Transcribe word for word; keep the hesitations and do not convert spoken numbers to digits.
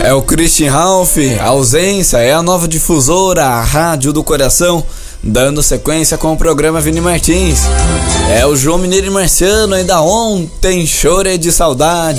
É o Christian Ralph, a ausência, é a nova difusora, a rádio do coração, dando sequência com o programa Vini Martins. É o João Mineiro e Marciano, ainda ontem chorei de saudade.